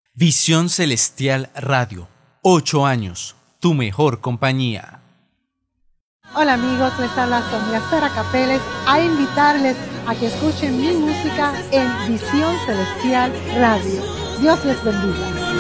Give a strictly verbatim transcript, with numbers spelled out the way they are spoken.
Visión Celestial Radio. Ocho años. Tu mejor compañía. Hola amigos, les habla Sonia Sara Capeles a invitarles a que escuchen mi música en Visión Celestial Radio. Dios les bendiga.